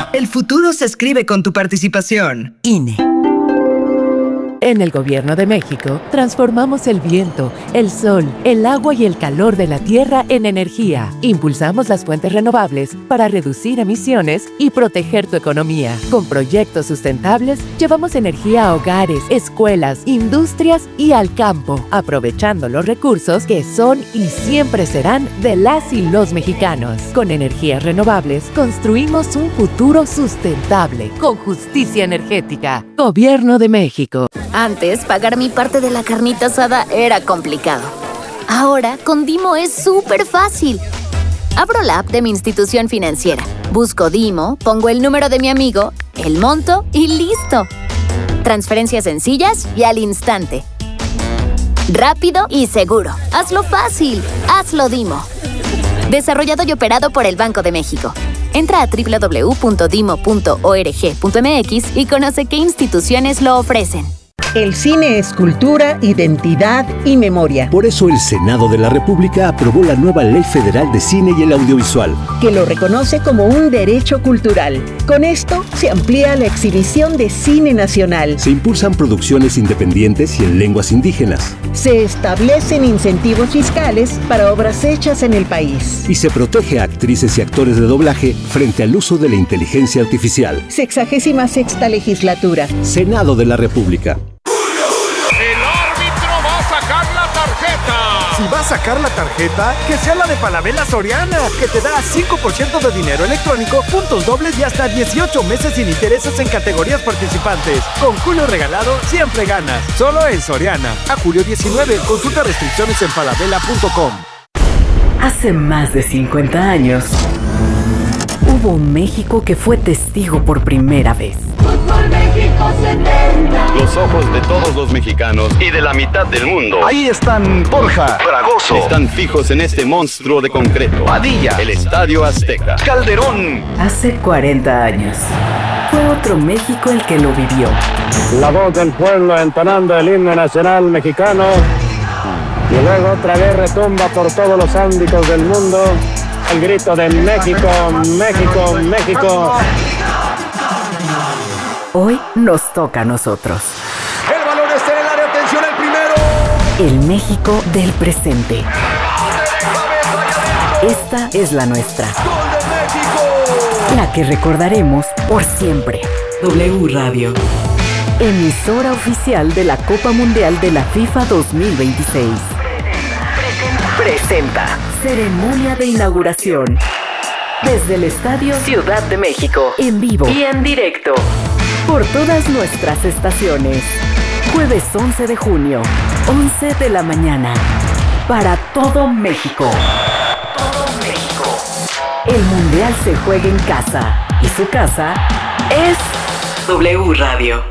El futuro se escribe con tu participación. INE. En el Gobierno de México, transformamos el viento, el sol, el agua y el calor de la tierra en energía. Impulsamos las fuentes renovables para reducir emisiones y proteger tu economía. Con proyectos sustentables, llevamos energía a hogares, escuelas, industrias y al campo, aprovechando los recursos que son y siempre serán de las y los mexicanos. Con energías renovables, construimos un futuro sustentable, con justicia energética. Gobierno de México. Antes, pagar mi parte de la carnita asada era complicado. Ahora, con Dimo es súper fácil. Abro la app de mi institución financiera, busco Dimo, pongo el número de mi amigo, el monto y ¡listo! Transferencias sencillas y al instante. Rápido y seguro. Hazlo fácil. Hazlo Dimo. Desarrollado y operado por el Banco de México. Entra a www.dimo.org.mx y conoce qué instituciones lo ofrecen. El cine es cultura, identidad y memoria. Por eso el Senado de la República aprobó la nueva Ley Federal de Cine y el Audiovisual, que lo reconoce como un derecho cultural. Con esto se amplía la exhibición de cine nacional. Se impulsan producciones independientes y en lenguas indígenas. Se establecen incentivos fiscales para obras hechas en el país. Y se protege a actrices y actores de doblaje frente al uso de la inteligencia artificial. 66ª legislatura. Senado de la República. Si va a sacar la tarjeta, que sea la de Falabella Soriana, que te da 5% de dinero electrónico, puntos dobles y hasta 18 meses sin intereses en categorías participantes. Con Julio Regalado siempre ganas. Solo en Soriana. A julio 19. Consulta restricciones en falabella.com. Hace más de 50 años, hubo un México que fue testigo por primera vez. Fútbol México 70. Los ojos de todos los mexicanos y de la mitad del mundo. Ahí están Borja, Fragoso. Están fijos en este monstruo de concreto. Padilla, el Estadio Azteca. Calderón. Hace 40 años, fue otro México el que lo vivió. La voz del pueblo entonando el himno nacional mexicano. Y luego otra vez retumba por todos los ámbitos del mundo el grito de México, México, México. Hoy nos toca a nosotros. El balón está en el área, atención al primero. El México del presente. Esta es la nuestra. ¡Gol de México! La que recordaremos por siempre. W Radio. Emisora oficial de la Copa Mundial de la FIFA 2026. Presenta. Ceremonia de inauguración. Desde el Estadio Ciudad de México. En vivo y en directo. Por todas nuestras estaciones. Jueves 11 de junio, 11 de la mañana. Para todo México. Todo México. El Mundial se juega en casa. Y su casa es W Radio.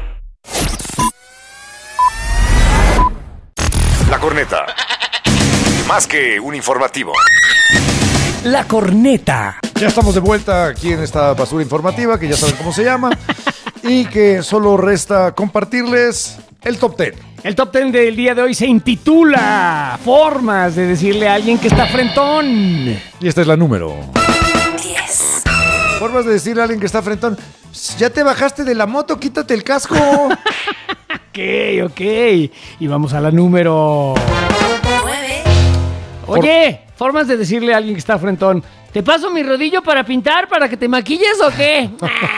La Corneta. Más que un informativo. La Corneta. Ya estamos de vuelta aquí en esta basura informativa, que ya saben cómo se llama. Y que solo resta compartirles el top 10. El top 10 del día de hoy se intitula Formas de decirle a alguien que está frentón. Y esta es la número 10. Formas de decirle a alguien que está frentón. Ya te bajaste de la moto, quítate el casco. Ok. Y vamos a la número 9. Oye, formas de decirle a alguien que está frentón. ¿Te paso mi rodillo para pintar, para que te maquilles o qué?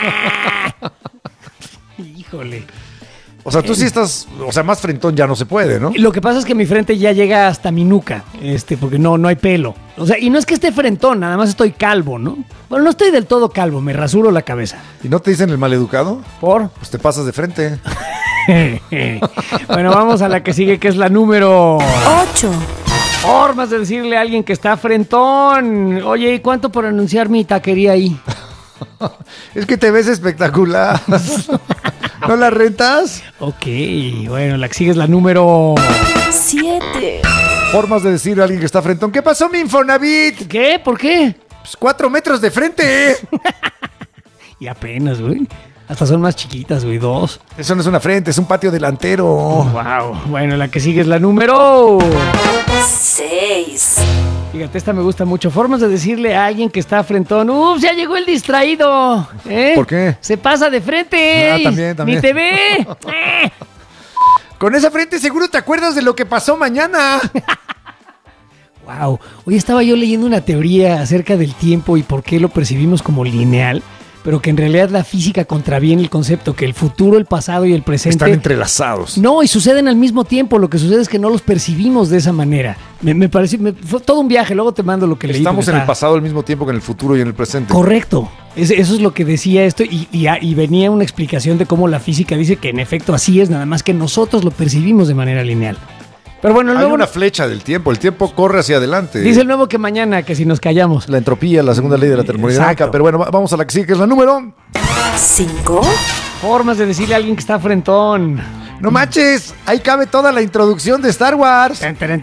Híjole. O sea, tú sí estás, o sea, más frentón ya no se puede, ¿no? Lo que pasa es que mi frente ya llega hasta mi nuca, porque no hay pelo. O sea, y no es que esté frentón, nada más estoy calvo, ¿no? Bueno, no estoy del todo calvo, me rasuro la cabeza. ¿Y no te dicen el maleducado? ¿Por? Pues te pasas de frente. Bueno, vamos a la que sigue, que es la número 8. Formas de decirle a alguien que está frentón. Oye, ¿y cuánto por anunciar mi taquería ahí? Es que te ves espectacular. ¿No la rentas? Ok, bueno, la que sigue es la número 7. Formas de decirle a alguien que está frentón. ¿Qué pasó, mi Infonavit? ¿Qué? ¿Por qué? Pues 4 metros de frente. Y apenas, güey. Hasta son más chiquitas, güey, 2. Eso no es una frente, es un patio delantero. Wow. Bueno, la que sigue es la número 6. Fíjate, esta me gusta mucho. Formas de decirle a alguien que está frentón. ¡Ups! Ya llegó el distraído. ¿Por qué? Se pasa de frente. También. Ni te ve. Con esa frente seguro te acuerdas de lo que pasó mañana. Wow. Hoy estaba yo leyendo una teoría acerca del tiempo y por qué lo percibimos como lineal, pero que en realidad la física contraviene el concepto que el futuro, el pasado y el presente están entrelazados. No, y suceden al mismo tiempo. Lo que sucede es que no los percibimos de esa manera. Me pareció, fue todo un viaje. Luego te mando lo que leí. Estamos en el pasado al mismo tiempo que en el futuro y en el presente. Correcto. Eso es lo que decía esto y venía una explicación de cómo la física dice que en efecto así es, nada más que nosotros lo percibimos de manera lineal. Pero bueno, hay una flecha del tiempo, el tiempo corre hacia adelante. Dice el nuevo que mañana, que si nos callamos. La entropía, la segunda ley de la termodinámica. Pero bueno, vamos a la que sigue, que es la número 5. Formas de decirle a alguien que está frentón. No manches, ahí cabe toda la introducción de Star Wars.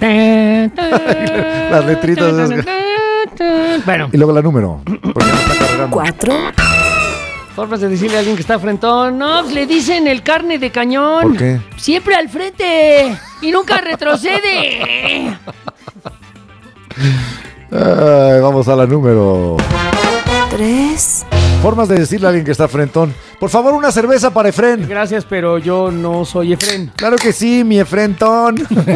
Las letritas. Bueno. Y luego la número. 4. Formas de decirle a alguien que está frentón. No, le dicen el carne de cañón. ¿Por qué? Siempre al frente y nunca retrocede. Vamos a la número 3. Formas de decirle a alguien que está frentón. Por favor, una cerveza para Efrén. Gracias, pero yo no soy Efrén. Claro que sí, mi Efrentón.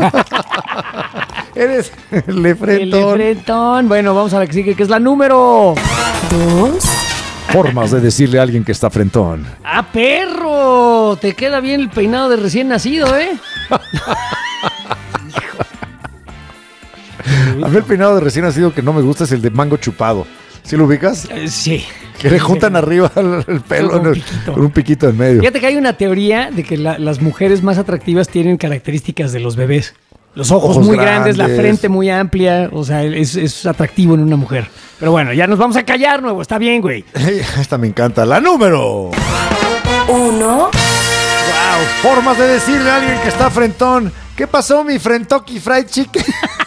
Eres el Efrentón. El Efrentón. Bueno, vamos a la que sigue, que es la número 2. Formas de decirle a alguien que está frentón. ¡Ah, perro! Te queda bien el peinado de recién nacido, ¿eh? A mí el peinado de recién nacido que no me gusta es el de mango chupado. ¿Sí lo ubicas? Sí. Que le juntan arriba el pelo con un piquito en medio. Fíjate que hay una teoría de que las mujeres más atractivas tienen características de los bebés. Los ojos muy grandes, la frente muy amplia. O sea, es atractivo en una mujer. Pero bueno, ya nos vamos a callar, nuevo. Está bien, güey. Esta me encanta. La número 1. Wow. Formas de decirle a alguien que está frentón. ¿Qué pasó, mi Frentoki Fried Chicken?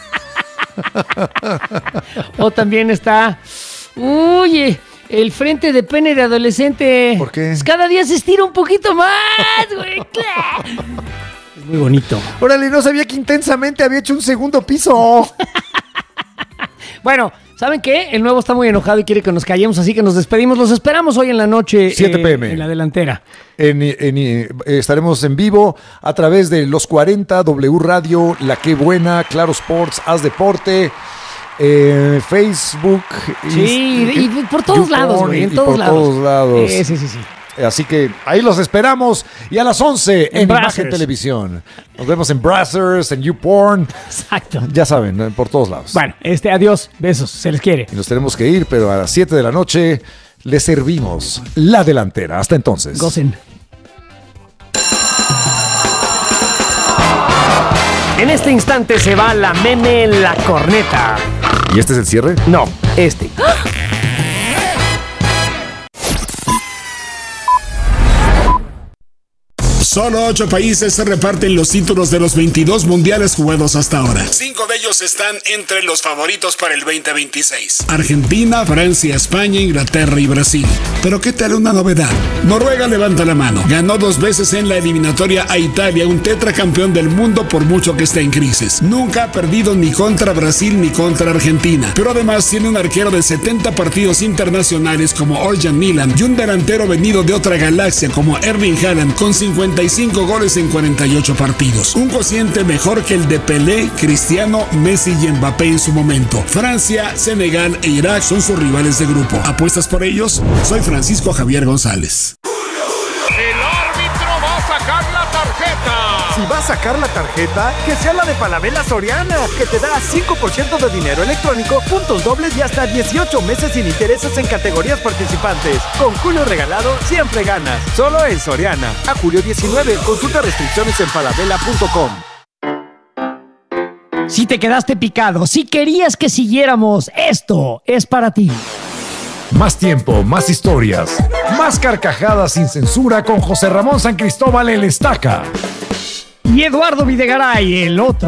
O también está... Oye, el frente de pene de adolescente. ¿Por qué? Pues cada día se estira un poquito más, güey. Es muy bonito. Órale, no sabía que intensamente había hecho un segundo piso. Bueno, ¿saben qué? El nuevo está muy enojado y quiere que nos callemos, así que nos despedimos. Los esperamos hoy en la noche. 7 p.m. En la delantera. Estaremos en vivo a través de Los 40, W Radio, La Que Buena, Claro Sports, Haz Deporte, Facebook. Sí, y por todos lados, güey. En todos lados. Sí. Así que ahí los esperamos. Y a las 11 en Imagen Televisión. Nos vemos en Brazzers, en YouPorn. Exacto. Ya saben, por todos lados. Bueno, adiós, besos, se les quiere. Y nos tenemos que ir, pero a las 7 de la noche les servimos la delantera. Hasta entonces. Gocen. En este instante se va la meme en la corneta. ¿Y este es el cierre? No, este. Solo 8 países se reparten los títulos de los 22 mundiales jugados hasta ahora. 5 de ellos están entre los favoritos para el 2026. Argentina, Francia, España, Inglaterra y Brasil. Pero ¿qué tal una novedad? Noruega levanta la mano. Ganó 2 veces en la eliminatoria a Italia, un tetracampeón del mundo por mucho que esté en crisis. Nunca ha perdido ni contra Brasil ni contra Argentina. Pero además tiene un arquero de 70 partidos internacionales como Orjan Milan y un delantero venido de otra galaxia como Erling Haaland con 55 goles en 48 partidos. Un cociente mejor que el de Pelé, Cristiano, Messi y Mbappé en su momento. Francia, Senegal e Irak son sus rivales de grupo. ¿Apuestas por ellos? Soy Francisco Javier González. El árbitro va a sacar la tarjeta. Si va a sacar la tarjeta, que sea la de Falabella Soriana, que te da 5% de dinero electrónico, puntos dobles y hasta 18 meses sin intereses en categorías participantes. Con Julio Regalado siempre ganas. Solo en Soriana. A julio 19. Consulta restricciones en falabella.com. Si te quedaste picado, si querías que siguiéramos, esto es para ti. Más tiempo, más historias, más carcajadas sin censura con José Ramón San Cristóbal el Estaca. Y Eduardo Videgaray, el otro.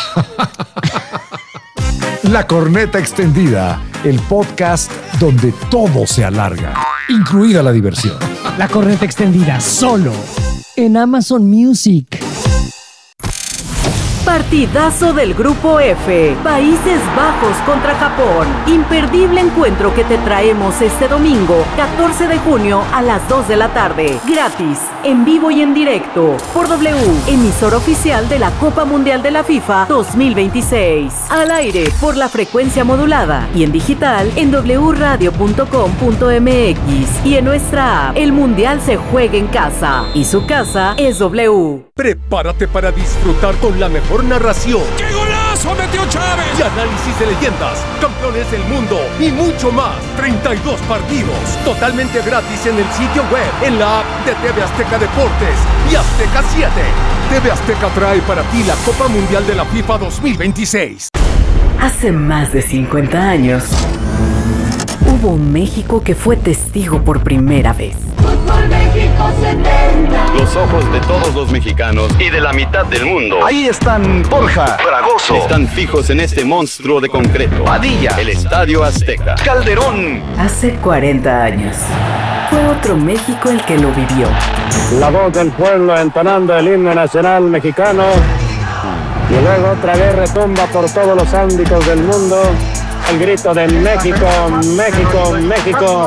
La Corneta Extendida, el podcast donde todo se alarga, incluida la diversión. La Corneta Extendida, solo en Amazon Music. Partidazo del Grupo F, Países Bajos contra Japón. Imperdible encuentro que te traemos este domingo, 14 de junio a las 2 de la tarde. Gratis, en vivo y en directo, por W, emisor oficial de la Copa Mundial de la FIFA 2026. Al aire, por la frecuencia modulada y en digital en wradio.com.mx y en nuestra app. El Mundial se juega en casa y su casa es W. Prepárate para disfrutar con la mejor narración. ¡Qué golazo metió Chávez! Y análisis de leyendas, campeones del mundo y mucho más. 32 partidos totalmente gratis en el sitio web, en la app de TV Azteca Deportes y Azteca 7. TV Azteca trae para ti la Copa Mundial de la FIFA 2026. Hace más de 50 años, hubo un México que fue testigo por primera vez. Fútbol México 70. Los ojos de todos los mexicanos y de la mitad del mundo. Ahí están Borja, Fragoso. Están fijos en este monstruo de concreto. Padilla, el Estadio Azteca. Calderón. Hace 40 años, fue otro México el que lo vivió. La voz del pueblo entonando el himno nacional mexicano. Y luego otra vez retumba por todos los ámbitos del mundo el grito de México, México, México.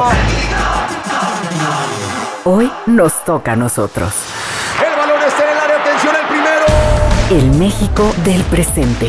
Hoy nos toca a nosotros. El balón está en el área, atención el primero. El México del presente.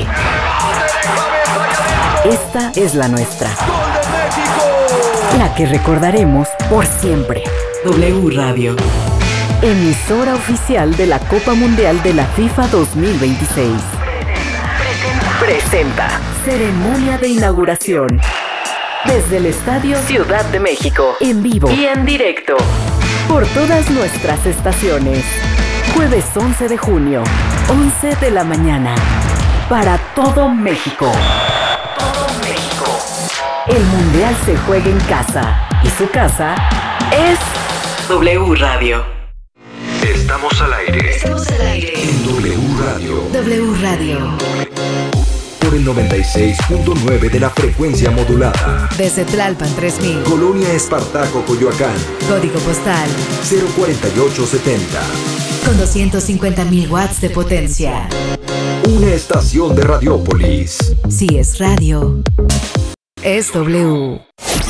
Esta es la nuestra. ¡Gol de México! La que recordaremos por siempre. W Radio. Emisora oficial de la Copa Mundial de la FIFA 2026. Presenta ceremonia de inauguración desde el Estadio Ciudad de México, en vivo y en directo por todas nuestras estaciones. Jueves 11 de junio, 11 de la mañana, para todo México. Todo México. El Mundial se juega en casa y su casa es W Radio. Estamos al aire. Estamos al aire. En W Radio. W Radio. Por el 96.9 de la frecuencia modulada. Desde Tlalpan 3000. Colonia Espartaco, Coyoacán. Código postal 04870. Con 250.000 watts de potencia. Una estación de Radiópolis. Si es radio, es W.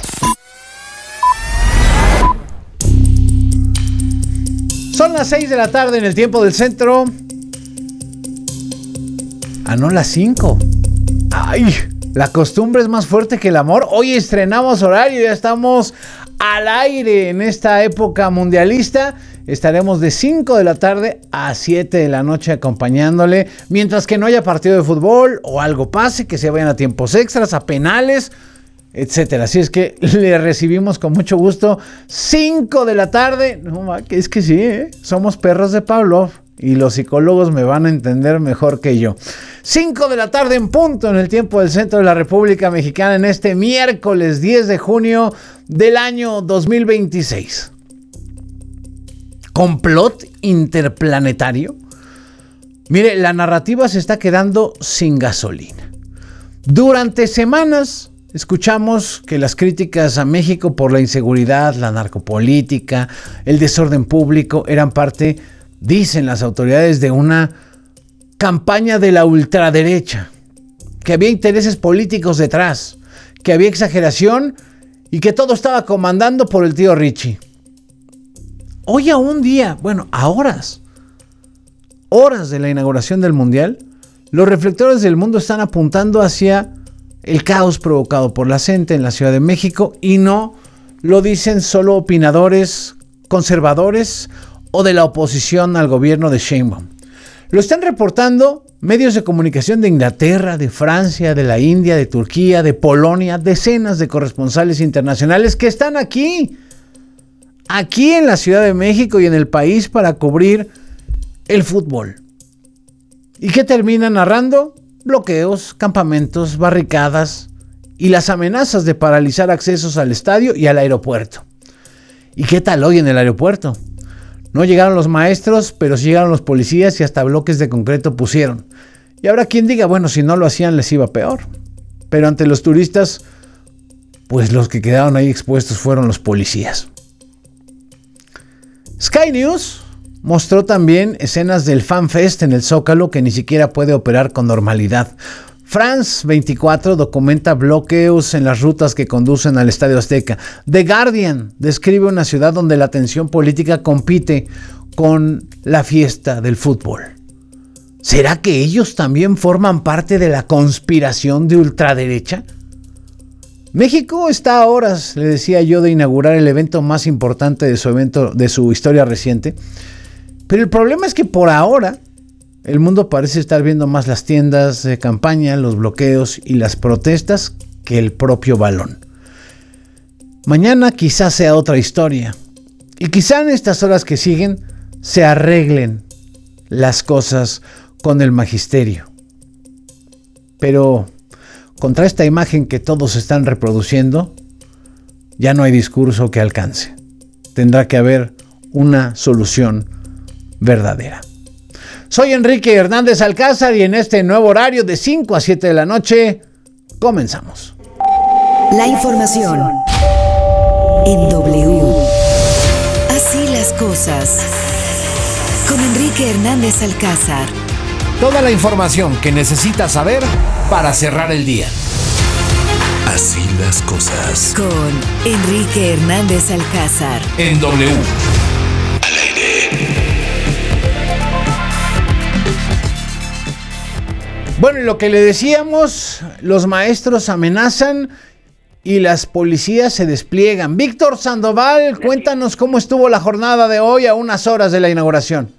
Son las 6 de la tarde en el tiempo del centro. No, las 5. Ay, la costumbre es más fuerte que el amor. Hoy estrenamos horario, ya estamos al aire en esta época mundialista. Estaremos de 5 de la tarde a 7 de la noche acompañándole, mientras que no haya partido de fútbol o algo pase, que se vayan a tiempos extras, a penales, etcétera. Así es que le recibimos con mucho gusto. 5 de la tarde. No, es que sí, somos perros de Pavlov. Y los psicólogos me van a entender mejor que yo. 5 de la tarde en punto en el tiempo del centro de la República Mexicana en este miércoles 10 de junio del año 2026. ¿Complot interplanetario? Mire, la narrativa se está quedando sin gasolina. Durante semanas escuchamos que las críticas a México por la inseguridad, la narcopolítica, el desorden público eran parte, dicen las autoridades, de una campaña de la ultraderecha, que había intereses políticos detrás, que había exageración y que todo estaba comandando por el tío Richie. Hoy a un día, a horas de la inauguración del Mundial, los reflectores del mundo están apuntando hacia el caos provocado por la gente en la Ciudad de México, y no lo dicen solo opinadores conservadores o de la oposición al gobierno de Sheinbaum. Lo están reportando medios de comunicación de Inglaterra, de Francia, de la India, de Turquía, de Polonia, decenas de corresponsales internacionales que están aquí en la Ciudad de México y en el país para cubrir el fútbol. ¿Y qué terminan narrando? Bloqueos, campamentos, barricadas y las amenazas de paralizar accesos al estadio y al aeropuerto. ¿Y qué tal hoy en el aeropuerto? No llegaron los maestros, pero sí llegaron los policías y hasta bloques de concreto pusieron. Y habrá quien diga, si no lo hacían les iba peor. Pero ante los turistas, pues los que quedaron ahí expuestos fueron los policías. Sky News mostró también escenas del FanFest en el Zócalo que ni siquiera puede operar con normalidad. France 24 documenta bloqueos en las rutas que conducen al Estadio Azteca. The Guardian describe una ciudad donde la tensión política compite con la fiesta del fútbol. ¿Será que ellos también forman parte de la conspiración de ultraderecha? México está a horas, le decía yo, de inaugurar el evento más importante de su historia reciente. Pero el problema es que por ahora el mundo parece estar viendo más las tiendas de campaña, los bloqueos y las protestas que el propio balón. Mañana quizás sea otra historia. Y quizá en estas horas que siguen se arreglen las cosas con el magisterio. Pero contra esta imagen que todos están reproduciendo, ya no hay discurso que alcance. Tendrá que haber una solución verdadera. Soy Enrique Hernández Alcázar y en este nuevo horario de 5 a 7 de la noche, comenzamos. La información en W. Así las cosas. Con Enrique Hernández Alcázar. Toda la información que necesitas saber para cerrar el día. Así las cosas. Con Enrique Hernández Alcázar. En W. Al aire. Bueno, y lo que le decíamos, los maestros amenazan y las policías se despliegan. Víctor Sandoval, cuéntanos cómo estuvo la jornada de hoy a unas horas de la inauguración.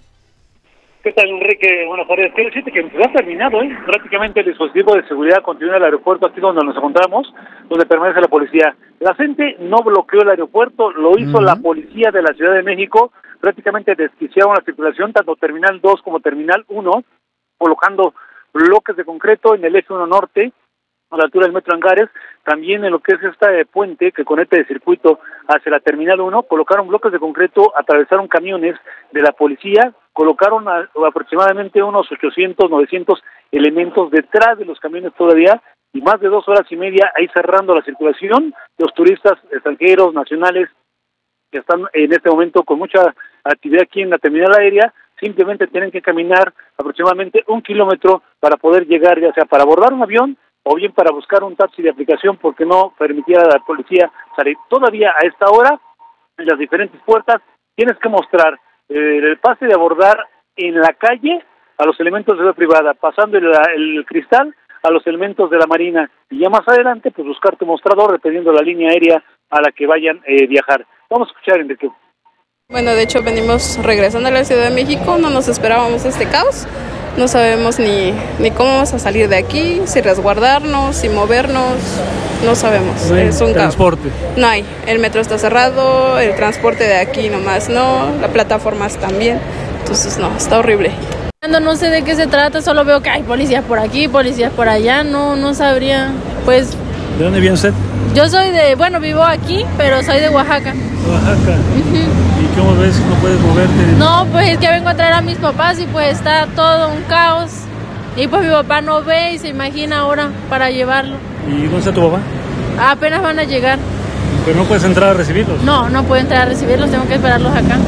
¿Qué tal, Enrique? Buenas tardes. Quiero decirte que ha terminado, prácticamente el dispositivo de seguridad continúa en el aeropuerto, aquí donde nos encontramos, donde permanece la policía. La gente no bloqueó el aeropuerto, lo hizo la policía de la Ciudad de México, prácticamente desquiciaron la circulación, tanto Terminal 2 como Terminal 1, colocando bloques de concreto en el eje 1 norte, a la altura del Metro Angares, también en lo que es este puente que conecta el circuito hacia la Terminal 1, colocaron bloques de concreto, atravesaron camiones de la policía, colocaron aproximadamente unos 800, 900 elementos detrás de los camiones todavía, y más de 2 horas y media ahí cerrando la circulación. Los turistas extranjeros, nacionales, que están en este momento con mucha actividad aquí en la terminal aérea, simplemente tienen que caminar aproximadamente 1 kilómetro para poder llegar, ya sea para abordar un avión o bien para buscar un taxi de aplicación, porque no permitía a la policía salir. Todavía a esta hora, en las diferentes puertas, tienes que mostrar el pase de abordar en la calle a los elementos de la privada, pasando el cristal a los elementos de la Marina, y ya más adelante, pues buscar tu mostrador dependiendo de la línea aérea a la que vayan viajar. Vamos a escuchar, Enrique. Bueno, de hecho venimos regresando a la Ciudad de México, no nos esperábamos este caos, no sabemos ni cómo vamos a salir de aquí, si resguardarnos, si movernos, no sabemos, es un transporte. Caos. No hay, el metro está cerrado, el transporte de aquí nomás no, las plataformas también, entonces no, está horrible. No sé de qué se trata, solo veo que hay policías por aquí, policías por allá, no sabría, pues... ¿De dónde viene usted? Yo soy vivo aquí, pero soy de Oaxaca. ¿Oaxaca? Uh-huh. ¿Y cómo ves? ¿No puedes moverte? No, pues es que vengo a traer a mis papás y pues está todo un caos. Y pues mi papá no ve y se imagina ahora para llevarlo. ¿Y dónde está tu papá? Apenas van a llegar. ¿Pero no puedes entrar a recibirlos? No puedo entrar a recibirlos, tengo que esperarlos acá.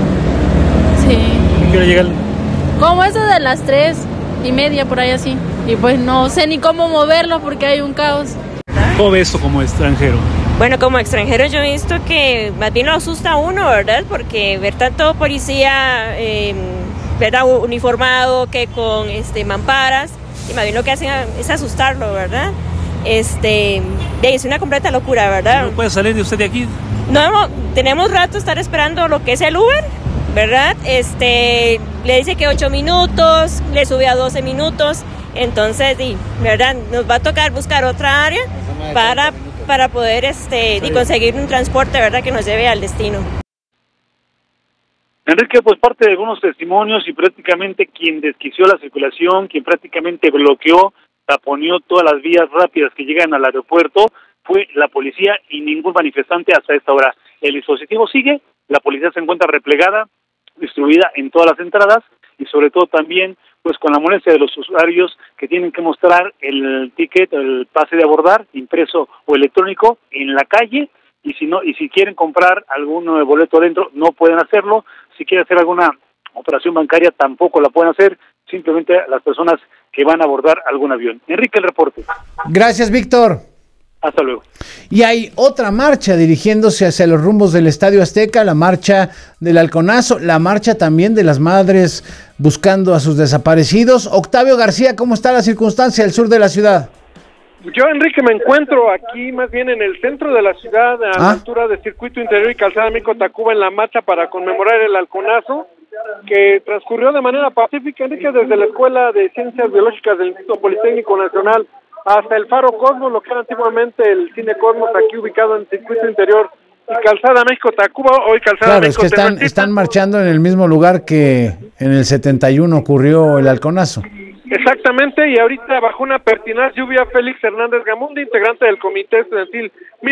Sí. ¿Y qué hora llegan? Como eso de las 3:30 por ahí así. Y pues no sé ni cómo moverlos porque hay un caos. ¿Cómo ves esto como extranjero? Bueno, como extranjero yo he visto que más bien lo asusta a uno, ¿verdad? Porque ver tanto policía, ¿verdad? Uniformado que con mamparas, y más bien lo que hacen es asustarlo, ¿verdad? Es una completa locura, ¿verdad? ¿No puede salir de usted de aquí? No, tenemos rato estar esperando lo que es el Uber, ¿verdad? Le dice que 8 minutos, le sube a 12 minutos, entonces, ¿verdad? Nos va a tocar buscar otra área para poder conseguir un transporte, ¿verdad?, que nos lleve al destino. Enrique, pues parte de algunos testimonios y prácticamente quien desquició la circulación, quien prácticamente bloqueó, taponeó todas las vías rápidas que llegan al aeropuerto, fue la policía y ningún manifestante hasta esta hora. El dispositivo sigue, la policía se encuentra replegada, distribuida en todas las entradas y sobre todo también pues con la molestia de los usuarios que tienen que mostrar el ticket, el pase de abordar, impreso o electrónico, en la calle, y si quieren comprar algún boleto dentro, no pueden hacerlo. Si quieren hacer alguna operación bancaria tampoco la pueden hacer, simplemente las personas que van a abordar algún avión. Enrique, el reporte. Gracias, Víctor. Hasta luego. Y hay otra marcha dirigiéndose hacia los rumbos del Estadio Azteca, la marcha del Halconazo, la marcha también de las madres buscando a sus desaparecidos. Octavio García, ¿cómo está la circunstancia al sur de la ciudad? Yo, Enrique, me encuentro aquí más bien en el centro de la ciudad, a la altura del Circuito Interior y Calzada México-Tacuba, en la marcha para conmemorar el Halconazo, que transcurrió de manera pacífica, Enrique, desde la Escuela de Ciencias Biológicas del Instituto Politécnico Nacional hasta el Faro Cosmos, lo que era antiguamente el Cine Cosmos, aquí ubicado en el Circuito Interior y Calzada México-Tacuba, hoy Calzada México. Claro, es que están marchando en el mismo lugar que en el 71 ocurrió el Halconazo. Exactamente, y ahorita bajo una pertinaz lluvia, Félix Hernández Gamundi, integrante del Comité Estudiantil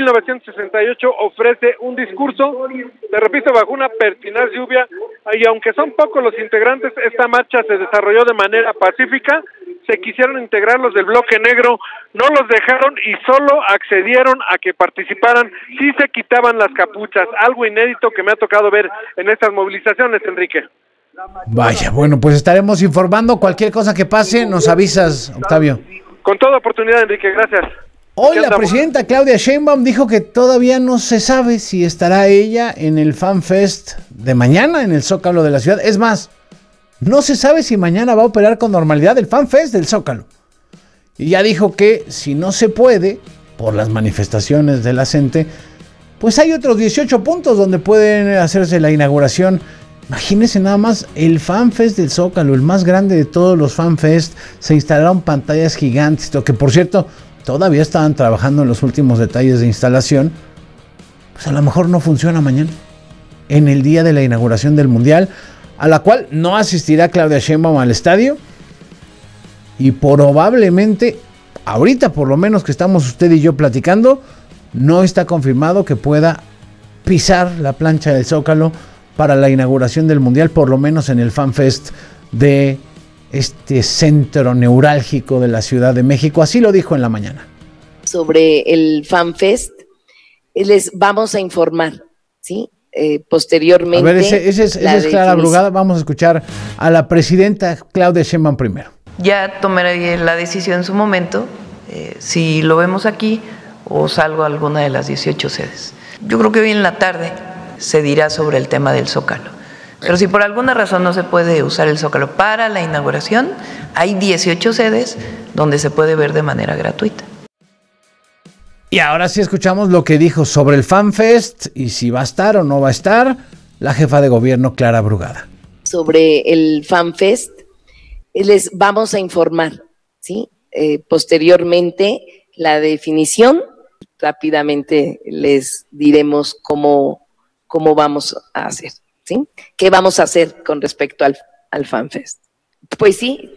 1968, ofrece un discurso, te repito, bajo una pertinaz lluvia, y aunque son pocos los integrantes, esta marcha se desarrolló de manera pacífica, se quisieron integrar los del bloque negro, no los dejaron y solo accedieron a que participaran si se quitaban las capuchas, algo inédito que me ha tocado ver en estas movilizaciones, Enrique. Vaya, bueno, pues estaremos informando. Cualquier cosa que pase, nos avisas, Octavio. Con toda oportunidad, Enrique, gracias. Hoy la presidenta Claudia Sheinbaum dijo que todavía no se sabe si estará ella en el Fan Fest de mañana en el Zócalo de la ciudad. Es más, no se sabe si mañana va a operar con normalidad el Fan Fest del Zócalo. Y ya dijo que si no se puede, por las manifestaciones de la gente, pues hay otros 18 puntos donde pueden hacerse la inauguración. Imagínense nada más, el FanFest del Zócalo, el más grande de todos los FanFest, se instalaron pantallas gigantes, que por cierto, todavía estaban trabajando en los últimos detalles de instalación. Pues a lo mejor no funciona mañana, en el día de la inauguración del Mundial, a la cual no asistirá Claudia Sheinbaum al estadio, y probablemente, ahorita por lo menos que estamos usted y yo platicando, no está confirmado que pueda pisar la plancha del Zócalo para la inauguración del Mundial, por lo menos en el FanFest de este centro neurálgico de la Ciudad de México. Así lo dijo en la mañana. Sobre el FanFest, les vamos a informar, ¿sí? Posteriormente. A ver, ese es Clara Brugada. Vamos a escuchar a la presidenta Claudia Sheinbaum primero. Ya tomaré la decisión en su momento, si lo vemos aquí o salgo a alguna de las 18 sedes. Yo creo que hoy en la tarde se dirá sobre el tema del Zócalo. Pero si por alguna razón no se puede usar el Zócalo para la inauguración, hay 18 sedes donde se puede ver de manera gratuita. Y ahora sí escuchamos lo que dijo sobre el FanFest y si va a estar o no va a estar la jefa de gobierno Clara Brugada. Sobre el FanFest, les vamos a informar, ¿sí? Posteriormente la definición, rápidamente les diremos cómo vamos a hacer, ¿sí? ¿Qué vamos a hacer con respecto al FanFest? Pues sí,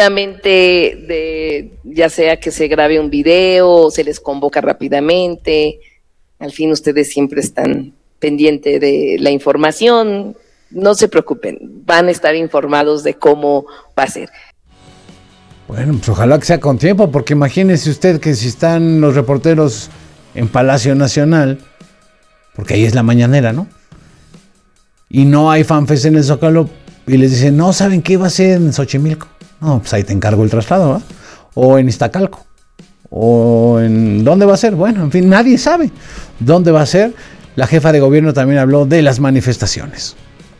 seguramente ya sea que se grabe un video o se les convoca rápidamente. Al fin ustedes siempre están pendientes de la información. No se preocupen, van a estar informados de cómo va a ser. Bueno, pues ojalá que sea con tiempo, porque imagínese usted que si están los reporteros en Palacio Nacional, porque ahí es la mañanera, ¿no? Y no hay FanFest en el Zócalo, y les dicen, no, ¿saben qué va a ser en Xochimilco? No, pues ahí te encargo el traslado, ¿no? O en Iztacalco. O en... ¿Dónde va a ser? Bueno, en fin, nadie sabe dónde va a ser. La jefa de gobierno también habló de las manifestaciones.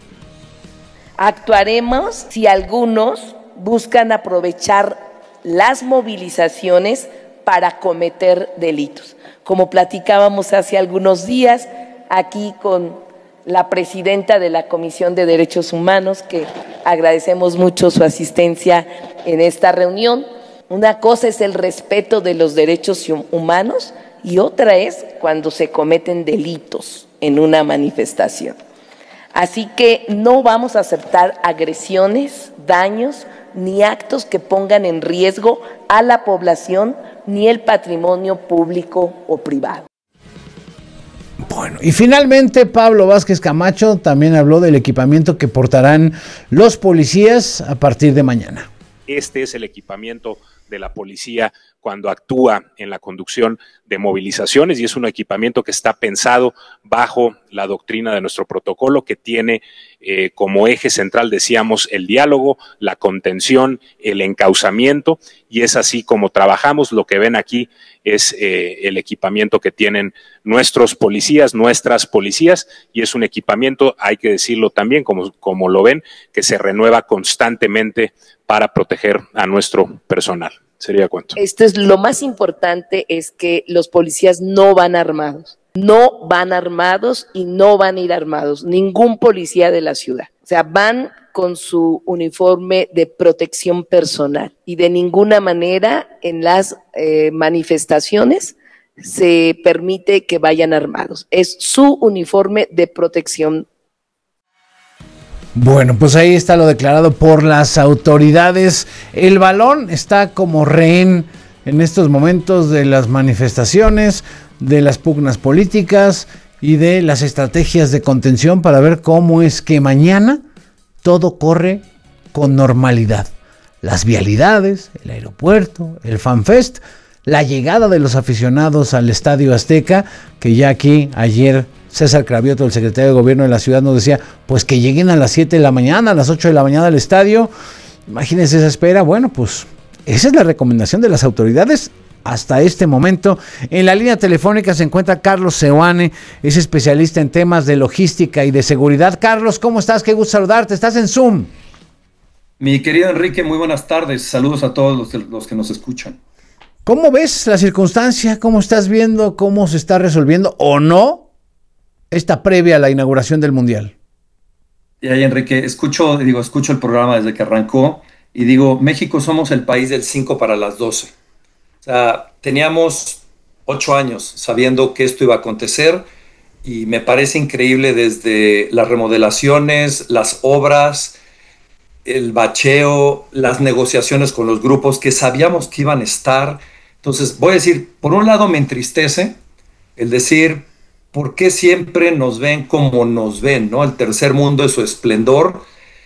Actuaremos si algunos buscan aprovechar las movilizaciones para cometer delitos. Como platicábamos hace algunos días aquí con la presidenta de la Comisión de Derechos Humanos, que agradecemos mucho su asistencia en esta reunión. Una cosa es el respeto de los derechos humanos y otra es cuando se cometen delitos en una manifestación. Así que no vamos a aceptar agresiones, daños, ni actos que pongan en riesgo a la población ni el patrimonio público o privado. Bueno, y finalmente Pablo Vázquez Camacho también habló del equipamiento que portarán los policías a partir de mañana. Este es el equipamiento de la policía cuando actúa en la conducción de movilizaciones, y es un equipamiento que está pensado bajo la doctrina de nuestro protocolo, que tiene como eje central, decíamos, el diálogo, la contención, el encauzamiento, y es así como trabajamos. Lo que ven aquí es el equipamiento que tienen nuestras policías, y es un equipamiento, hay que decirlo también, como lo ven, que se renueva constantemente para proteger a nuestro personal. Sería cuánto. Esto es lo más importante, es que los policías no van armados y no van a ir armados, ningún policía de la ciudad. O sea, van con su uniforme de protección personal y de ninguna manera en las manifestaciones se permite que vayan armados. Es su uniforme de protección. Bueno, pues ahí está lo declarado por las autoridades. El balón está como rehén en estos momentos de las manifestaciones, de las pugnas políticas y de las estrategias de contención para ver cómo es que mañana todo corre con normalidad. Las vialidades, el aeropuerto, el FanFest, la llegada de los aficionados al Estadio Azteca, que ya aquí ayer César Cravioto, el secretario de Gobierno de la ciudad, nos decía, pues que lleguen a las 7 de la mañana, a las 8 de la mañana al estadio. Imagínense esa espera. Bueno, pues esa es la recomendación de las autoridades hasta este momento. En la línea telefónica se encuentra Carlos Seoane, es especialista en temas de logística y de seguridad. Carlos, ¿cómo estás? Qué gusto saludarte. Estás en Zoom. Mi querido Enrique, muy buenas tardes. Saludos a todos los que nos escuchan. ¿Cómo ves la circunstancia? ¿Cómo estás viendo cómo se está resolviendo o no esta previa a la inauguración del Mundial? Y ahí, Enrique, escucho el programa desde que arrancó y digo, México somos el país del 5 para las 12. O sea, teníamos 8 años sabiendo que esto iba a acontecer y me parece increíble desde las remodelaciones, las obras, el bacheo, las negociaciones con los grupos que sabíamos que iban a estar. Entonces, voy a decir, por un lado me entristece el decir, ¿por qué siempre nos ven como nos ven, ¿no? El tercer mundo es su esplendor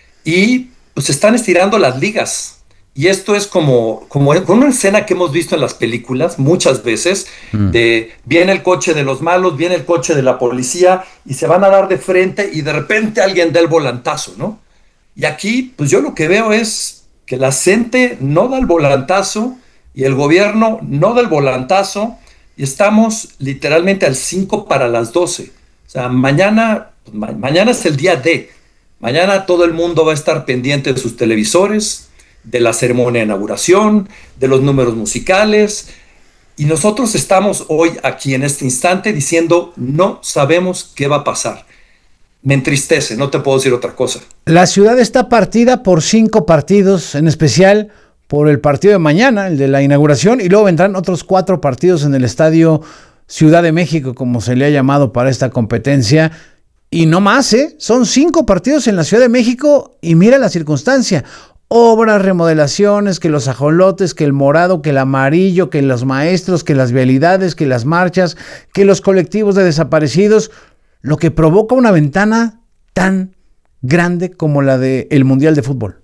y pues están estirando las ligas. Y esto es como con una escena que hemos visto en las películas muchas veces, de viene el coche de los malos, viene el coche de la policía y se van a dar de frente y de repente alguien da el volantazo, ¿no? Y aquí, pues yo lo que veo es que la gente no da el volantazo y el gobierno no da el volantazo y estamos literalmente al 5 para las 12. O sea, mañana es el día D. Mañana todo el mundo va a estar pendiente de sus televisores, de la ceremonia de inauguración, de los números musicales. Y nosotros estamos hoy aquí en este instante diciendo, no sabemos qué va a pasar. Me entristece, no te puedo decir otra cosa. La ciudad está partida por 5 partidos, en especial por el partido de mañana, el de la inauguración, y luego vendrán otros 4 partidos en el Estadio Ciudad de México, como se le ha llamado para esta competencia. Y no más, son 5 partidos en la Ciudad de México y mira la circunstancia. Obras, remodelaciones, que los ajolotes, que el morado, que el amarillo, que los maestros, que las vialidades, que las marchas, que los colectivos de desaparecidos, lo que provoca una ventana tan grande como la del Mundial de Fútbol.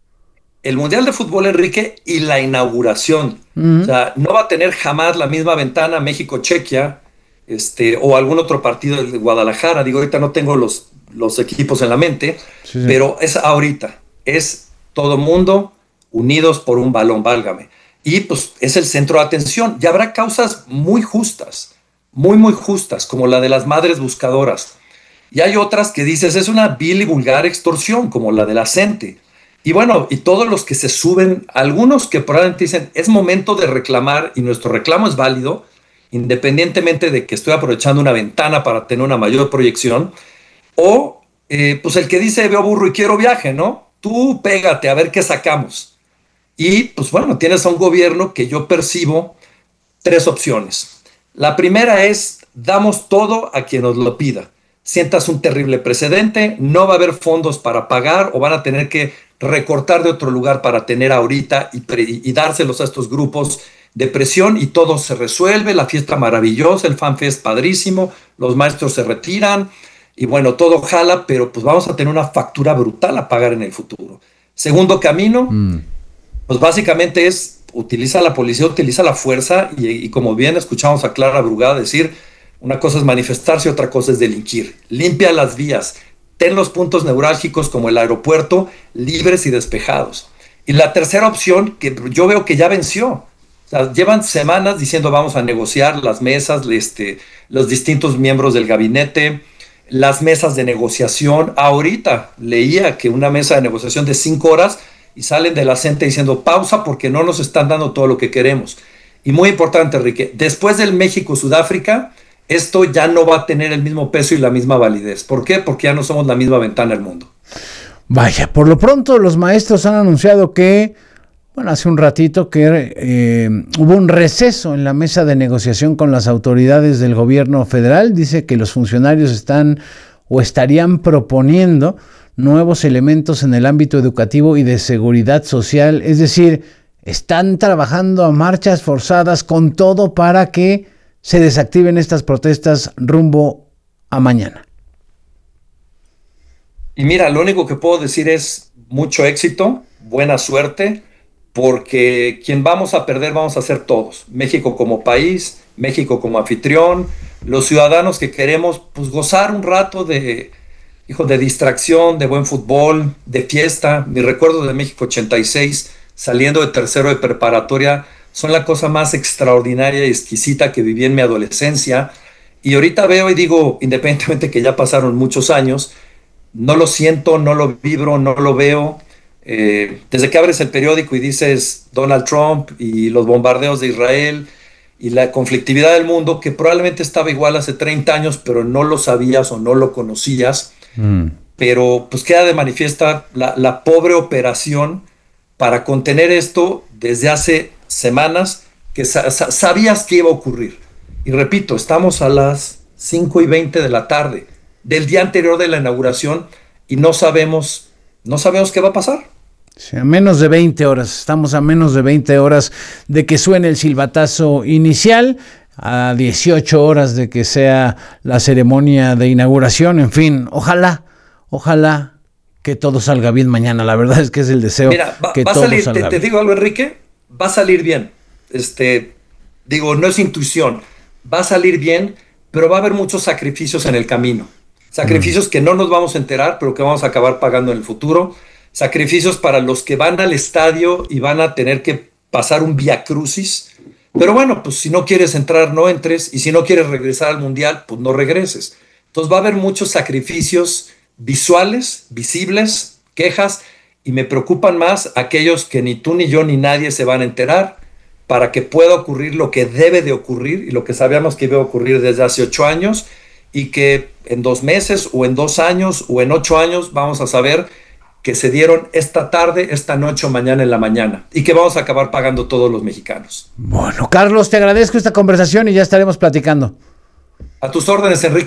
El Mundial de Fútbol, Enrique, y la inauguración. O sea, no va a tener jamás la misma ventana México-Chequia, o algún otro partido de Guadalajara. Digo, ahorita no tengo los equipos en la mente, sí. Pero es ahorita. Es todo mundo unidos por un balón, válgame. Y pues es el centro de atención. Y habrá causas muy justas, muy justas, como la de las madres buscadoras. Y hay otras que dices, es una vil y vulgar extorsión, como la de la CENTE. Y bueno, y todos los que se suben, algunos que probablemente dicen, es momento de reclamar, y nuestro reclamo es válido, independientemente de que estoy aprovechando una ventana para tener una mayor proyección, o pues el que dice, veo burro y quiero viaje, ¿no? Tú pégate a ver qué sacamos. Y pues bueno, tienes a un gobierno que yo percibo 3 opciones. La primera es, damos todo a quien nos lo pida. Sientas un terrible precedente, no va a haber fondos para pagar o van a tener que recortar de otro lugar para tener ahorita y dárselos a estos grupos de presión y todo se resuelve, la fiesta maravillosa, el FanFest padrísimo, los maestros se retiran y bueno, todo jala, pero pues vamos a tener una factura brutal a pagar en el futuro. Segundo camino, pues básicamente es utiliza la policía, utiliza la fuerza y como bien escuchamos a Clara Brugada decir, una cosa es manifestarse, otra cosa es delinquir. Limpia las vías, ten los puntos neurálgicos como el aeropuerto libres y despejados. Y la tercera opción, que yo veo que ya venció, o sea, llevan semanas diciendo vamos a negociar las mesas, los distintos miembros del gabinete, las mesas de negociación. Ahorita leía que una mesa de negociación de 5 horas y salen de la CENTE diciendo pausa porque no nos están dando todo lo que queremos. Y muy importante, Enrique, después del México-Sudáfrica, esto ya no va a tener el mismo peso y la misma validez. ¿Por qué? Porque ya no somos la misma ventana al mundo. Vaya, por lo pronto los maestros han anunciado que, bueno, hace un ratito que hubo un receso en la mesa de negociación con las autoridades del gobierno federal. Dice que los funcionarios están o estarían proponiendo nuevos elementos en el ámbito educativo y de seguridad social. Es decir, están trabajando a marchas forzadas con todo para que se desactiven estas protestas rumbo a mañana. Y mira, lo único que puedo decir es mucho éxito, buena suerte, porque quien vamos a perder vamos a ser todos. México como país, México como anfitrión, los ciudadanos que queremos pues gozar un rato de distracción, de buen fútbol, de fiesta. Mis recuerdos de México 86, saliendo de tercero de preparatoria, son la cosa más extraordinaria y exquisita que viví en mi adolescencia. Y ahorita veo y digo, independientemente que ya pasaron muchos años, no lo siento, no lo vibro, no lo veo. Desde que abres el periódico y dices Donald Trump y los bombardeos de Israel y la conflictividad del mundo, que probablemente estaba igual hace 30 años, pero no lo sabías o no lo conocías. Pero pues queda de manifiesta la pobre operación para contener esto desde hace semanas que sabías que iba a ocurrir. Y repito, estamos a las 5:20 de la tarde del día anterior de la inauguración y no sabemos qué va a pasar. Sí, a menos de 20 horas, estamos a menos de 20 horas de que suene el silbatazo inicial, a 18 horas de que sea la ceremonia de inauguración. En fin, ojalá que todo salga bien mañana. La verdad es que es el deseo. Mira, que va a todo salir, salga te bien. digo algo, Enrique, va a salir bien. No es intuición, va a salir bien, pero va a haber muchos sacrificios en el camino. Sacrificios que no nos vamos a enterar, pero que vamos a acabar pagando en el futuro. Sacrificios para los que van al estadio y van a tener que pasar un viacrucis. Pero bueno, pues si no quieres entrar, no entres. Y si no quieres regresar al mundial, pues no regreses. Entonces va a haber muchos sacrificios visuales, visibles, quejas. Y me preocupan más aquellos que ni tú, ni yo, ni nadie se van a enterar, para que pueda ocurrir lo que debe de ocurrir y lo que sabíamos que iba a ocurrir desde hace 8 años. Y que en 2 meses o en 2 años o en 8 años vamos a saber que se dieron esta tarde, esta noche o mañana en la mañana y que vamos a acabar pagando todos los mexicanos. Bueno, Carlos, te agradezco esta conversación y ya estaremos platicando. A tus órdenes, Enrique.